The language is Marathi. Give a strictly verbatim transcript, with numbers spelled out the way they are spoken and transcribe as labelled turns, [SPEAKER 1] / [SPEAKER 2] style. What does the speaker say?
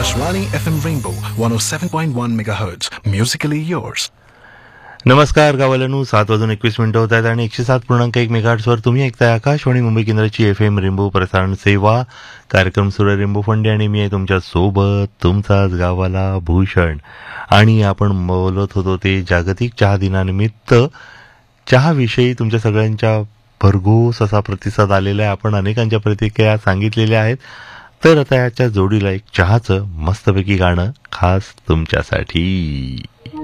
[SPEAKER 1] Akashvani F M Rainbow one oh seven point one megahertz. Musically yours.
[SPEAKER 2] नमस्कार गावालानू सात वाजून एकवीस मिनिटं होत आहेत आणि एकशे सात पूर्णांक एक मेगाहर्ट्झवर तुम्ही ऐकताय आकाशवाणी मुंबई केंद्राची एफ एम रेनबो प्रसारण सेवा. कार्यक्रम सुरू आहे रेनबो फंडे आणि मी आहे तुमच्या सोबत तुमचाच गावाला भूषण. आणि आपण बोलत होतो ते जागतिक चहा दिनानिमित्त चहाविषयी तुमच्या सगळ्यांच्या भरघोस असा प्रतिसाद आलेला आहे. आपण अनेकांच्या प्रतिक्रिया सांगितलेल्या आहेत. तर आता याच्या जोडीला एक चहाचं मस्तपैकी गाणं खास तुमच्यासाठी.